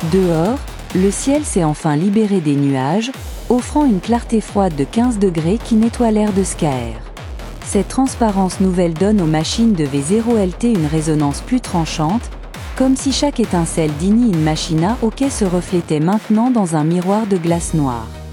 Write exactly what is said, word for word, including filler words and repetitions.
Dehors, le ciel s'est enfin libéré des nuages, offrant une clarté froide de quinze degrés qui nettoie l'air de Scaer. Cette transparence nouvelle donne aux machines de V zéro L T une résonance plus tranchante, comme si chaque étincelle d'Ini in Machina OK se reflétait maintenant dans un miroir de glace noire.